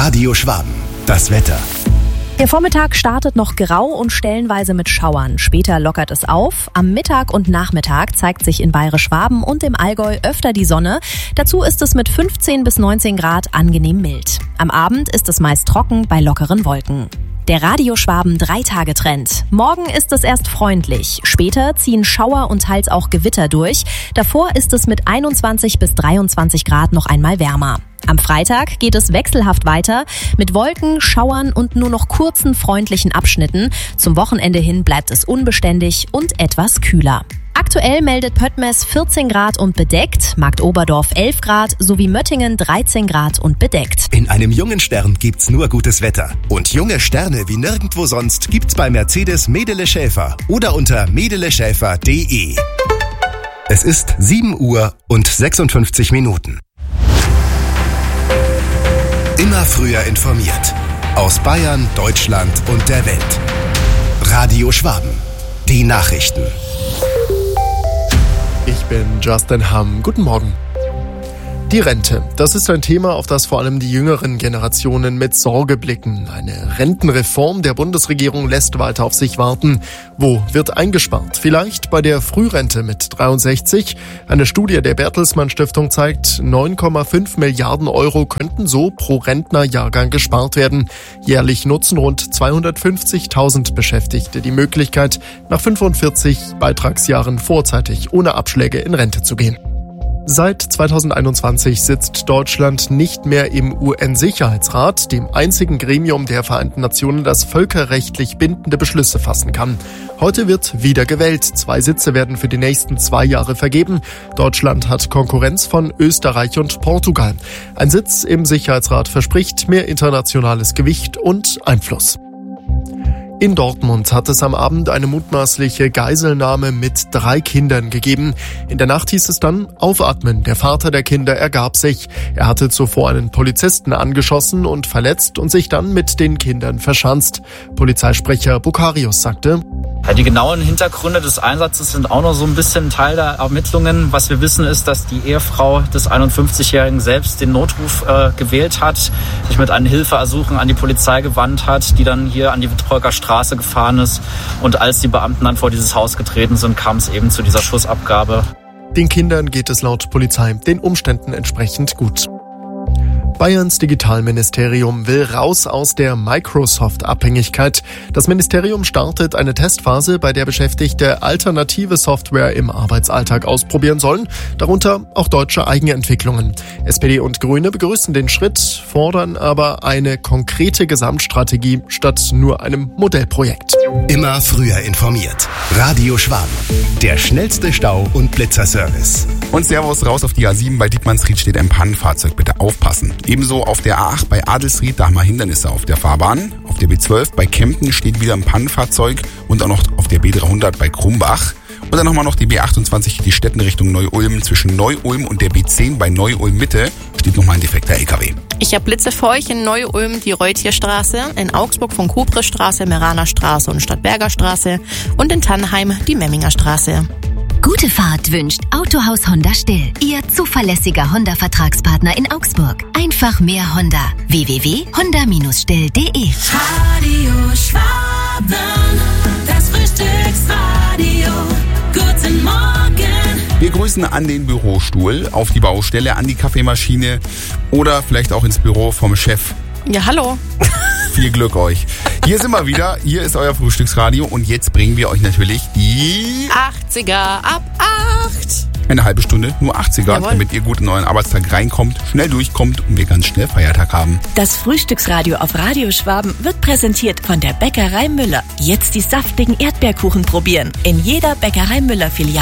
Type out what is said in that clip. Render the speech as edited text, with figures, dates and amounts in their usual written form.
Radio Schwaben. Das Wetter. Der Vormittag startet noch grau und stellenweise mit Schauern. Später lockert es auf. Am Mittag und Nachmittag zeigt sich in Bayerisch-Schwaben und im Allgäu öfter die Sonne. Dazu ist es mit 15 bis 19 Grad angenehm mild. Am Abend ist es meist trocken bei lockeren Wolken. Der Radio Schwaben 3-Tage-Trend. Morgen ist es erst freundlich. Später ziehen Schauer und teils auch Gewitter durch. Davor ist es mit 21 bis 23 Grad noch einmal wärmer. Am Freitag geht es wechselhaft weiter mit Wolken, Schauern und nur noch kurzen freundlichen Abschnitten. Zum Wochenende hin bleibt es unbeständig und etwas kühler. Aktuell meldet Pöttmes 14 Grad und bedeckt, Marktoberdorf 11 Grad sowie Möttingen 13 Grad und bedeckt. In einem jungen Stern gibt's nur gutes Wetter. Und junge Sterne wie nirgendwo sonst gibt's bei Mercedes Medele Schäfer oder unter medeleschäfer.de. Es ist 7 Uhr und 56 Minuten. Immer früher informiert. Aus Bayern, Deutschland und der Welt. Radio Schwaben. Die Nachrichten. Ich bin Justin Hamm. Guten Morgen. Die Rente, das ist ein Thema, auf das vor allem die jüngeren Generationen mit Sorge blicken. Eine Rentenreform der Bundesregierung lässt weiter auf sich warten. Wo wird eingespart? Vielleicht bei der Frührente mit 63. Eine Studie der Bertelsmann Stiftung zeigt, 9,5 Milliarden Euro könnten so pro Rentnerjahrgang gespart werden. Jährlich nutzen rund 250.000 Beschäftigte die Möglichkeit, nach 45 Beitragsjahren vorzeitig ohne Abschläge in Rente zu gehen. Seit 2021 sitzt Deutschland nicht mehr im UN-Sicherheitsrat, dem einzigen Gremium der Vereinten Nationen, das völkerrechtlich bindende Beschlüsse fassen kann. Heute wird wieder gewählt. 2 Sitze werden für die nächsten 2 Jahre vergeben. Deutschland hat Konkurrenz von Österreich und Portugal. Ein Sitz im Sicherheitsrat verspricht mehr internationales Gewicht und Einfluss. In Dortmund hat es am Abend eine mutmaßliche Geiselnahme mit 3 Kindern gegeben. In der Nacht hieß es dann aufatmen. Der Vater der Kinder ergab sich. Er hatte zuvor einen Polizisten angeschossen und verletzt und sich dann mit den Kindern verschanzt. Polizeisprecher Bukarius sagte: Ja, die genauen Hintergründe des Einsatzes sind auch noch so ein bisschen Teil der Ermittlungen. Was wir wissen ist, dass die Ehefrau des 51-Jährigen selbst den Notruf gewählt hat, sich mit einem Hilfeersuchen an die Polizei gewandt hat, die dann hier an die Wittenbrücker Straße gefahren ist. Und als die Beamten dann vor dieses Haus getreten sind, kam es eben zu dieser Schussabgabe. Den Kindern geht es laut Polizei den Umständen entsprechend gut. Bayerns Digitalministerium will raus aus der Microsoft-Abhängigkeit. Das Ministerium startet eine Testphase, bei der Beschäftigte alternative Software im Arbeitsalltag ausprobieren sollen, darunter auch deutsche Eigenentwicklungen. SPD und Grüne begrüßen den Schritt, fordern aber eine konkrete Gesamtstrategie statt nur einem Modellprojekt. Immer früher informiert. Radio Schwaben. Der schnellste Stau- und Blitzerservice. Und Servus raus auf die A7. Bei Diekmannsried steht ein Pannenfahrzeug. Bitte aufpassen. Ebenso auf der A8 bei Adelsried, da haben wir Hindernisse auf der Fahrbahn. Auf der B12 bei Kempten steht wieder ein Pannenfahrzeug und auch noch auf der B300 bei Krumbach. Und dann haben wir noch die B28, die Städtenrichtung Neu-Ulm. Zwischen Neu-Ulm und der B10 bei Neu-Ulm Mitte steht nochmal ein defekter LKW. Ich habe Blitze für euch in Neu-Ulm, die Reutierstraße, in Augsburg von Kuprestraße, Meraner Straße und Stadtberger Straße und in Tannheim die Memminger Straße. Gute Fahrt wünscht Autohaus Honda Still, Ihr zuverlässiger Honda-Vertragspartner in Augsburg. Einfach mehr Honda. www.honda-still.de. Radio Schwaben, das Frühstücksradio. Guten Morgen. Wir grüßen an den Bürostuhl, auf die Baustelle, an die Kaffeemaschine oder vielleicht auch ins Büro vom Chef. Ja, hallo. Viel Glück euch. Hier sind wir wieder, hier ist euer Frühstücksradio und jetzt bringen wir euch natürlich die 80er ab 8. Eine halbe Stunde, nur 80er, Jawohl. damit ihr gut in euren Arbeitstag reinkommt, schnell durchkommt und wir ganz schnell Feiertag haben. Das Frühstücksradio auf Radio Schwaben wird präsentiert von der Bäckerei Müller. Jetzt die saftigen Erdbeerkuchen probieren. In jeder Bäckerei Müller Filiale.